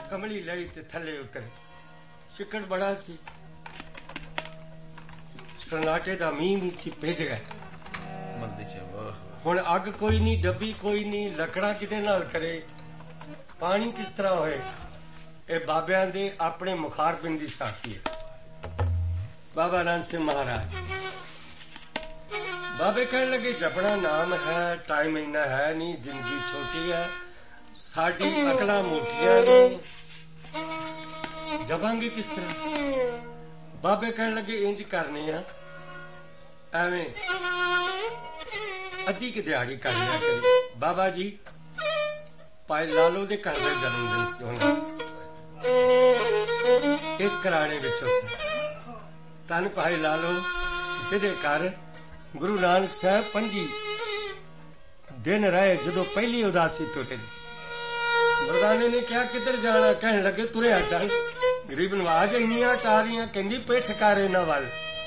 कमली लई ते थले उतरे। चिकड़ बड़ा सी, सन्नाटे दा मींह भी सी, भिज गए। हुण अग कोई नहीं, डब्बी कोई नहीं, लकड़ा किदे नाल करे, पानी किस तरह होए। ये बाबियां दे अपने मुखारबिन दी साखी है। बाबा नानक सिंह महाराज बाबे कहने लगे जपना नाम है, टाइम इन्ना है नहीं, जिंदगी छोटी है, साडी अकलां मोटियां ने, जपांगे किस तरह। बाबे कहने लगे इंज करने आ, एवें अद्धी की दिहाड़ी कर लिया करी। बाबा जी भाई लालो दे घर दे जन्मदिन से होना, इस घराने विचों धन भाई लालो जिहदे घर गुरु नानक साहब 5 दिन रहे, जदों पहली उदासी तुरे। मर्दाने ने क्या किधर जाना, कहने लगे तुरे चल, गरीब नवाज इन्नियां टारियां, कहंदी पे ठकारे ना वाल